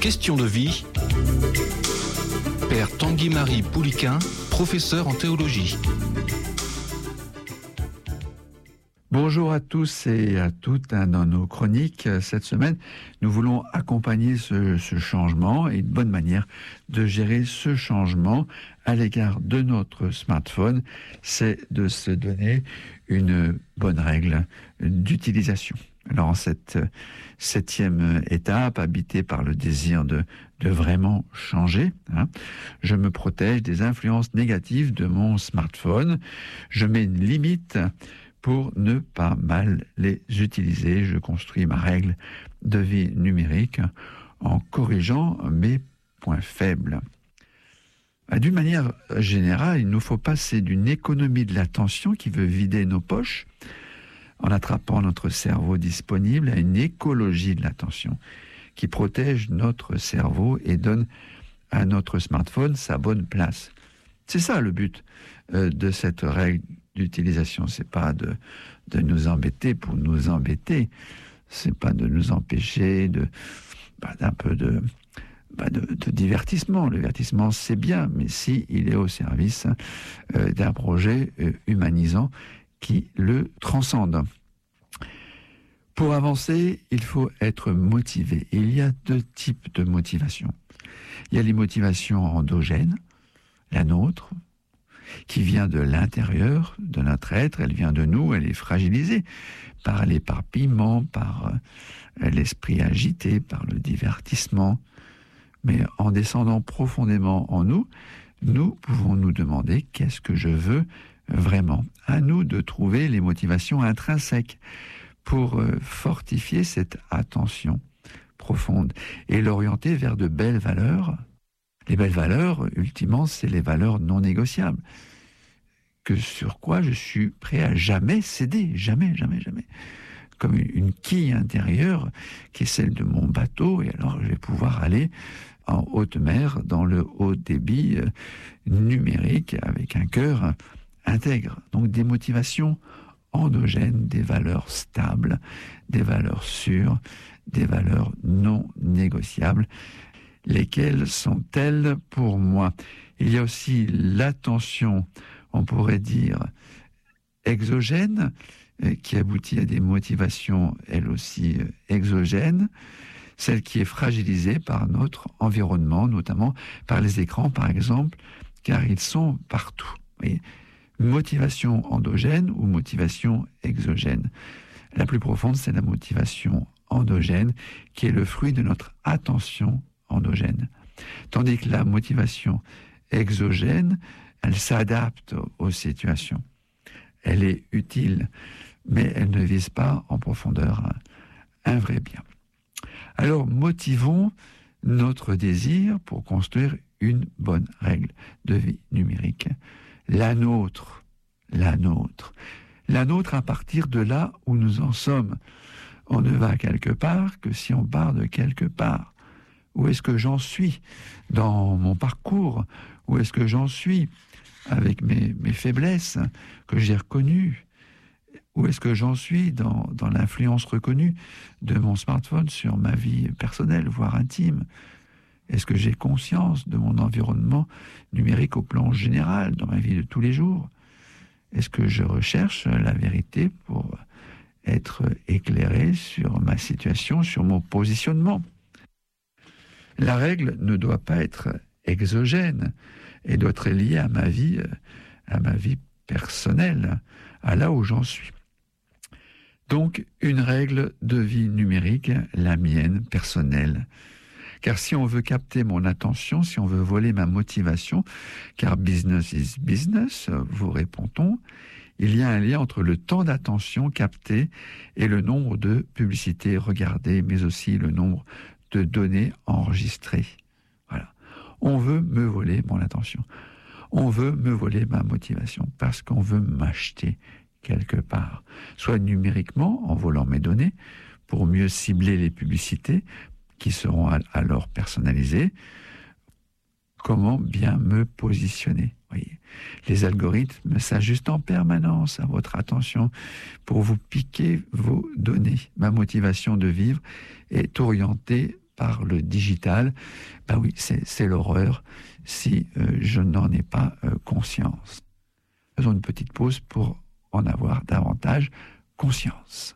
questions de vie. Père Tanguy-Marie Pouliquin, professeur en théologie. Bonjour à tous et à toutes. Dans nos chroniques cette semaine, nous voulons accompagner ce changement et une bonne manière de gérer ce changement à l'égard de notre smartphone, c'est de se donner une bonne règle d'utilisation. Alors en cette 7e étape, habitée par le désir de vraiment changer, je me protège des influences négatives de mon smartphone. Je mets une limite pour ne pas mal les utiliser. Je construis ma règle de vie numérique en corrigeant mes points faibles. D'une manière générale, il nous faut passer d'une économie de l'attention qui veut vider nos poches en attrapant notre cerveau disponible à une écologie de l'attention qui protège notre cerveau et donne à notre smartphone sa bonne place. C'est ça le but de cette règle d'utilisation. C'est pas de nous embêter pour nous embêter. C'est pas de nous empêcher d'un peu de divertissement. Le divertissement, c'est bien, mais si il est au service d'un projet humanisant qui le transcende. Pour avancer, il faut être motivé. Il y a 2 types de motivation. Il y a les motivations endogènes, la nôtre, qui vient de l'intérieur de notre être, elle vient de nous, elle est fragilisée par l'éparpillement, par l'esprit agité, par le divertissement. Mais en descendant profondément en nous, nous pouvons nous demander qu'est-ce que je veux vraiment. À nous de trouver les motivations intrinsèques pour fortifier cette attention profonde et l'orienter vers de belles valeurs. Les belles valeurs, ultimement, c'est les valeurs non négociables. Sur quoi je suis prêt à jamais céder, jamais. Comme une quille intérieure qui est celle de mon bateau, et alors je vais pouvoir aller en haute mer, dans le haut débit numérique, avec un cœur intègre. Donc des motivations endogènes, des valeurs stables, des valeurs sûres, des valeurs non négociables. Lesquelles sont-elles pour moi? Il y a aussi l'attention, on pourrait dire, exogène, qui aboutit à des motivations, elles aussi, exogènes, celle qui est fragilisée par notre environnement, notamment par les écrans, par exemple, car ils sont partout. Vous voyez, motivation endogène ou motivation exogène. La plus profonde, c'est la motivation endogène, qui est le fruit de notre attention endogène. Tandis que la motivation exogène, elle s'adapte aux situations. Elle est utile, mais elle ne vise pas en profondeur un vrai bien. Alors, motivons notre désir pour construire une bonne règle de vie numérique. La nôtre à partir de là où nous en sommes. On ne va quelque part que si on part de quelque part. Où est-ce que j'en suis dans mon parcours? Où est-ce que j'en suis avec mes faiblesses que j'ai reconnues? Où est-ce que j'en suis dans l'influence reconnue de mon smartphone sur ma vie personnelle, voire intime? Est-ce que j'ai conscience de mon environnement numérique au plan général, dans ma vie de tous les jours? Est-ce que je recherche la vérité pour être éclairé sur ma situation, sur mon positionnement? La règle ne doit pas être exogène et doit être liée à ma vie personnelle, à là où j'en suis. Donc, une règle de vie numérique, la mienne, personnelle. Car si on veut capter mon attention, si on veut voler ma motivation, car business is business, vous répond-on, il y a un lien entre le temps d'attention capté et le nombre de publicités regardées, mais aussi le nombre de données enregistrées. Voilà. On veut me voler mon attention. On veut me voler ma motivation parce qu'on veut m'acheter quelque part. Soit numériquement, en volant mes données, pour mieux cibler les publicités qui seront alors personnalisées. Comment bien me positionner? Voyez. Les algorithmes s'ajustent en permanence à votre attention pour vous piquer vos données. Ma motivation de vivre est orientée par le digital, ben oui, c'est l'horreur si je n'en ai pas conscience. Faisons une petite pause pour en avoir davantage conscience.